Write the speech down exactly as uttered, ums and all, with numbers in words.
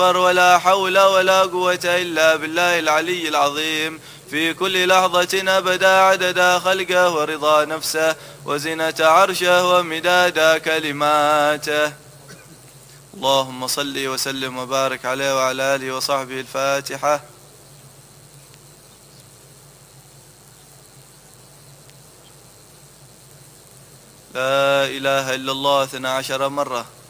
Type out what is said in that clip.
ولا حول ولا قوة إلا بالله العلي العظيم، في كل لحظة أبدا عدد خلقه ورضا نفسه وزنة عرشه ومداد كلماته. اللهم صل وسلم وبارك عليه وعلى آله وصحبه. الفاتحة. لا إله إلا الله اثنا عشر مرة.